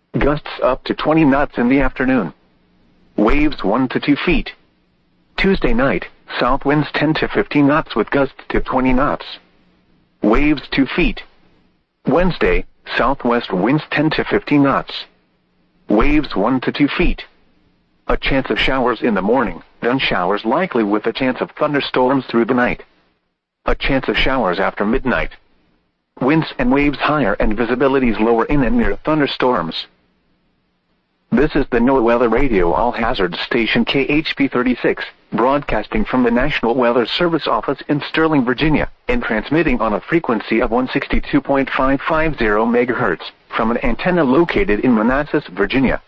Gusts up to 20 knots in the afternoon. Waves 1 to 2 feet. Tuesday night, south winds 10 to 15 knots with gusts to 20 knots. Waves 2 feet. Wednesday, southwest winds 10 to 15 knots. Waves 1 to 2 feet. A chance of showers in the morning, then showers likely with a chance of thunderstorms through the night. A chance of showers after midnight. Winds and waves higher and visibilities lower in and near thunderstorms. This is the NOAA Weather Radio All Hazards Station KHP 36, broadcasting from the National Weather Service office in Sterling, Virginia, and transmitting on a frequency of 162.550 MHz from an antenna located in Manassas, Virginia.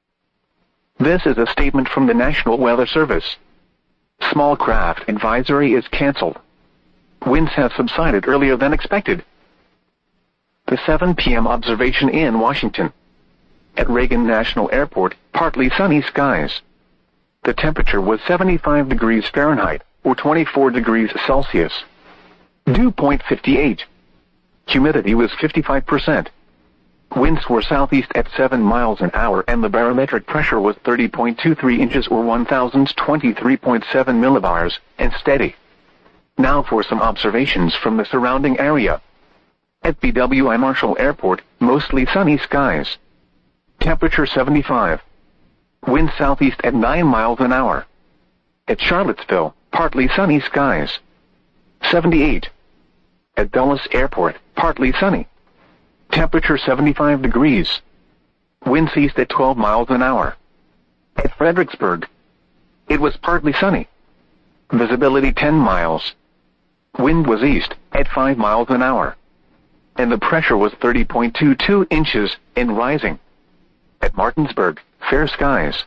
This is a statement from the National Weather Service. Small craft advisory is canceled. Winds have subsided earlier than expected. The 7 p.m. observation in Washington. At Reagan National Airport, partly sunny skies. The temperature was 75 degrees Fahrenheit, or 24 degrees Celsius. Dew point 58. Humidity was 55%. Winds were southeast at 7 miles an hour and the barometric pressure was 30.23 inches or 1023.7 millibars, and steady. Now for some observations from the surrounding area. At BWI Marshall Airport, mostly sunny skies. Temperature 75. Wind southeast at 9 miles an hour. At Charlottesville, partly sunny skies. 78. At Dulles Airport, partly sunny. Temperature 75 degrees. Winds east at 12 miles an hour. At Fredericksburg, it was partly sunny. Visibility 10 miles. Wind was east at 5 miles an hour. And the pressure was 30.22 inches and rising. At Martinsburg, fair skies.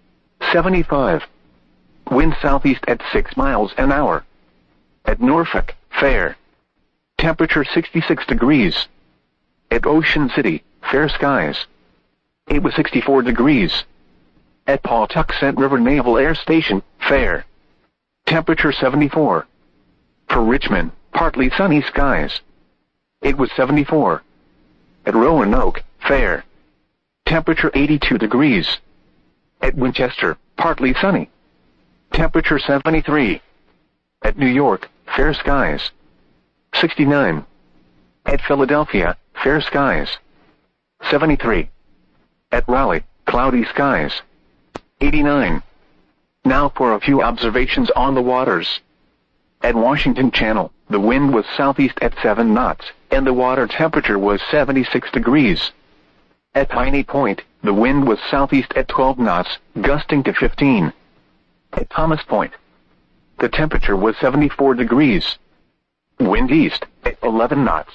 75. Wind southeast at 6 miles an hour. At Norfolk, fair. Temperature 66 degrees. At Ocean City, fair skies. It was 64 degrees. At Pawtuxet River Naval Air Station, fair. Temperature 74. For Richmond, partly sunny skies. It was 74. At Roanoke, fair. Temperature 82 degrees. At Winchester, partly sunny. Temperature 73. At New York, fair skies. 69. At Philadelphia, fair skies. 73. At Raleigh, cloudy skies. 89. Now for a few observations on the waters. At Washington Channel, the wind was southeast at 7 knots, and the water temperature was 76 degrees. At Piney Point, the wind was southeast at 12 knots, gusting to 15. At Thomas Point, the temperature was 74 degrees. Wind east at 11 knots.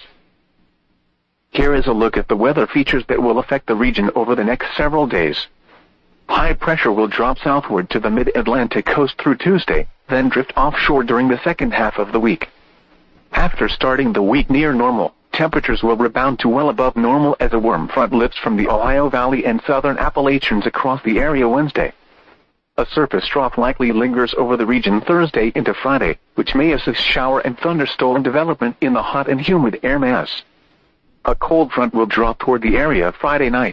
Here is a look at the weather features that will affect the region over the next several days. High pressure will drop southward to the mid-Atlantic coast through Tuesday, then drift offshore during the second half of the week. After starting the week near normal, temperatures will rebound to well above normal as a warm front lifts from the Ohio Valley and southern Appalachians across the area Wednesday. A surface trough likely lingers over the region Thursday into Friday, which may assist shower and thunderstorm development in the hot and humid air mass. A cold front will drop toward the area Friday night.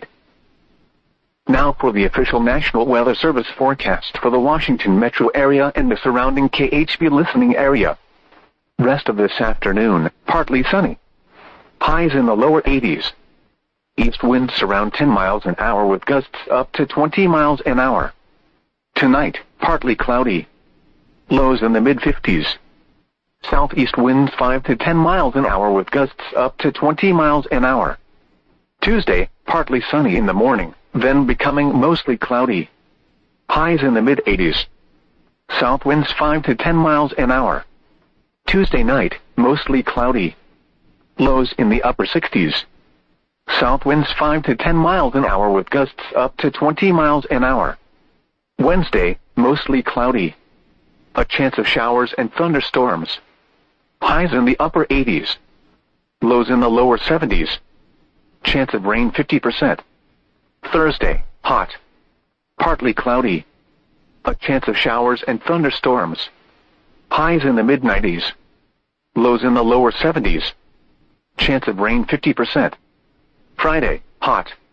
Now for the official National Weather Service forecast for the Washington metro area and the surrounding KHP listening area. Rest of this afternoon, partly sunny. Highs in the lower 80s. East winds around 10 miles an hour with gusts up to 20 miles an hour. Tonight, partly cloudy. Lows in the mid-50s. Southeast winds 5 to 10 miles an hour with gusts up to 20 miles an hour. Tuesday, partly sunny in the morning, then becoming mostly cloudy. Highs in the mid-80s. South winds 5 to 10 miles an hour. Tuesday night, mostly cloudy. Lows in the upper 60s. South winds 5 to 10 miles an hour with gusts up to 20 miles an hour. Wednesday, mostly cloudy. A chance of showers and thunderstorms. Highs in the upper 80s. Lows in the lower 70s. Chance of rain 50%. Thursday, hot. Partly cloudy. A chance of showers and thunderstorms. Highs in the mid-90s. Lows in the lower 70s. Chance of rain 50%. Friday, hot.